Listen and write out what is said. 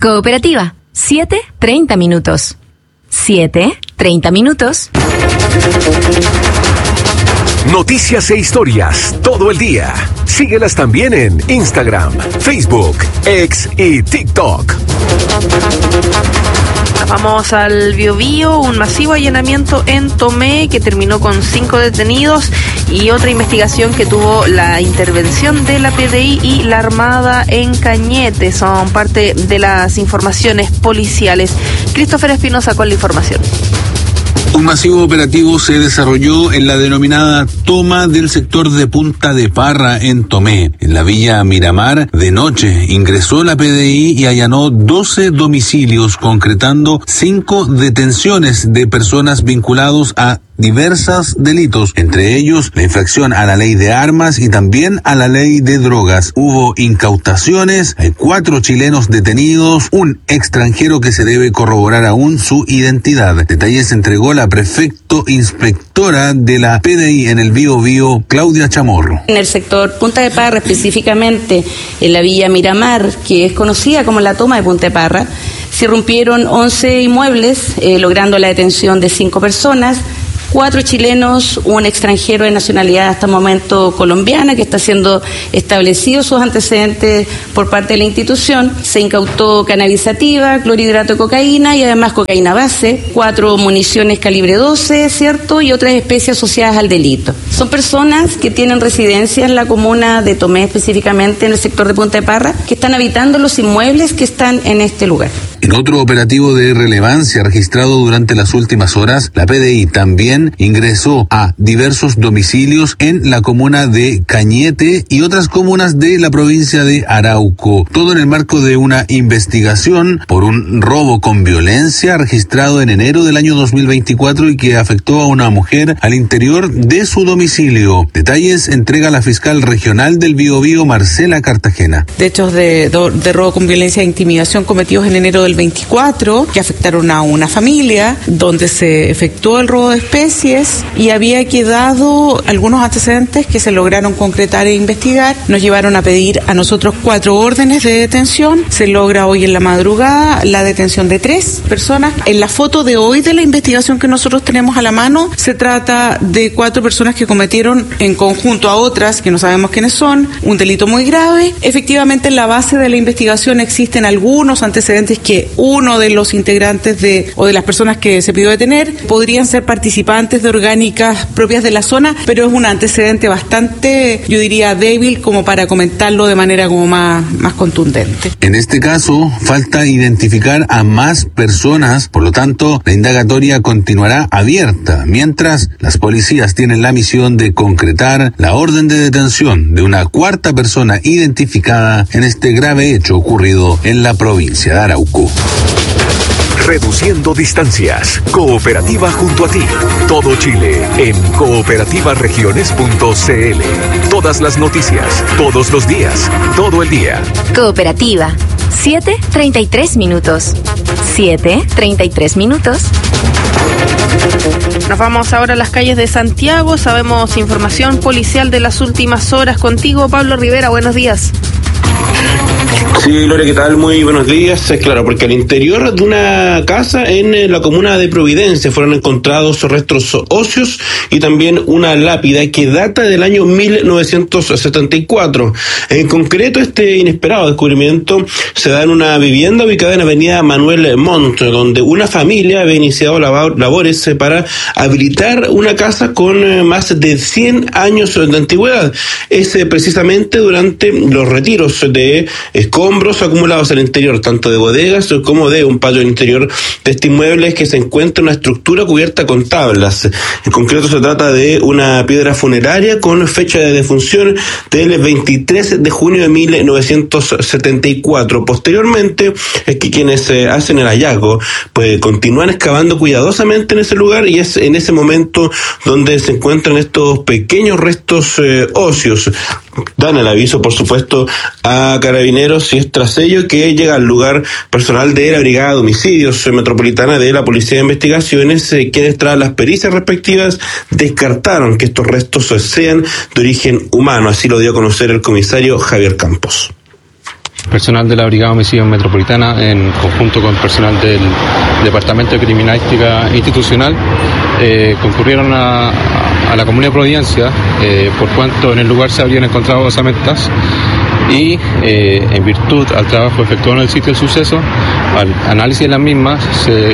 Cooperativa, 7:30 minutos. 7:30 minutos. Noticias e historias todo el día. Síguelas también en Instagram, Facebook, X y TikTok. Vamos al Biobío, un masivo allanamiento en Tomé que terminó con 5 detenidos y otra investigación que tuvo la intervención de la PDI y la Armada en Cañete. Son parte de las informaciones policiales. Christopher Espinosa con la información. Un masivo operativo se desarrolló en la denominada toma del sector de Punta de Parra en Tomé. En la villa Miramar, de noche, ingresó la PDI y allanó 12 domicilios, concretando 5 detenciones de personas vinculados a diversos delitos, entre ellos la infracción a la ley de armas y también a la ley de drogas. Hubo incautaciones, hay 4 chilenos detenidos, un extranjero que se debe corroborar aún su identidad. Detalles entregó la prefecto inspectora de la PDI en el Biobío, Claudia Chamorro. En el sector Punta de Parra, específicamente en la villa Miramar, que es conocida como la toma de Punta de Parra, se irrumpieron 11 inmuebles, logrando la detención de 5 personas, 4 chilenos, un extranjero de nacionalidad hasta el momento colombiana que está siendo establecido sus antecedentes por parte de la institución. Se incautó cannabis sativa, clorhidrato de cocaína y además cocaína base, 4 municiones calibre 12, ¿cierto? Y otras especies asociadas al delito. Son personas que tienen residencia en la comuna de Tomé, específicamente en el sector de Punta de Parra, que están habitando los inmuebles que están en este lugar. En otro operativo de relevancia registrado durante las últimas horas, la PDI también ingresó a diversos domicilios en la comuna de Cañete y otras comunas de la provincia de Arauco. Todo en el marco de una investigación por un robo con violencia registrado en enero del año 2024 y que afectó a una mujer al interior de su domicilio. Detalles entrega la fiscal regional del Biobío, Marcela Cartagena. De hechos de robo con violencia e intimidación cometidos en enero del 24, que afectaron a una familia, donde se efectuó el robo de especies y había quedado algunos antecedentes que se lograron concretar e investigar. Nos llevaron a pedir a nosotros 4 órdenes de detención. Se logra hoy en la madrugada la detención de 3 personas. En la foto de hoy de la investigación que nosotros tenemos a la mano, se trata de 4 personas que cometieron en conjunto a otras, que no sabemos quiénes son, un delito muy grave. Efectivamente, en la base de la investigación existen algunos antecedentes que uno de los integrantes o de las personas que se pidió detener podrían ser participantes de orgánicas propias de la zona, pero es un antecedente bastante, yo diría, débil como para comentarlo de manera como más contundente. En este caso, falta identificar a más personas, por lo tanto, la indagatoria continuará abierta, mientras las policías tienen la misión de concretar la orden de detención de una 4ª persona identificada en este grave hecho ocurrido en la provincia de Arauco. Reduciendo distancias. Cooperativa junto a ti. Todo Chile en cooperativaregiones.cl. Todas las noticias, todos los días, todo el día. Cooperativa, 7:33 minutos. 7:33 minutos. Nos vamos ahora a las calles de Santiago. Sabemos información policial de las últimas horas. Contigo, Pablo Rivera, buenos días. Sí, Gloria, ¿qué tal? Muy buenos días. Claro, porque al interior de una casa en la comuna de Providencia fueron encontrados restos óseos y también una lápida que data del año 1974. En concreto, este inesperado descubrimiento se da en una vivienda ubicada en la avenida Manuel Montt, donde una familia había iniciado labores para habilitar una casa con más de 100 años de antigüedad. Es precisamente durante los retiros de escombros acumulados al interior, tanto de bodegas como de un patio interior de este inmueble, que se encuentra una estructura cubierta con tablas. En concreto se trata de una piedra funeraria con fecha de defunción del 23 de junio de 1974. Posteriormente, es que quienes hacen el hallazgo pues continúan excavando cuidadosamente en ese lugar, y es en ese momento donde se encuentran estos pequeños restos óseos. Dan el aviso, por supuesto, a Carabineros, y es tras ello que llega al lugar personal de la Brigada de Homicidios Metropolitana de la Policía de Investigaciones, quienes tras las pericias respectivas descartaron que estos restos sean de origen humano. Así lo dio a conocer el comisario Javier Campos. personal de la Brigada de Homicidios Metropolitana, en conjunto con personal del Departamento de Criminalística Institucional, concurrieron a la Comuna de Providencia, por cuanto en el lugar se habrían encontrado osamentas, y en virtud al trabajo efectuado en el sitio del suceso, al análisis de las mismas, se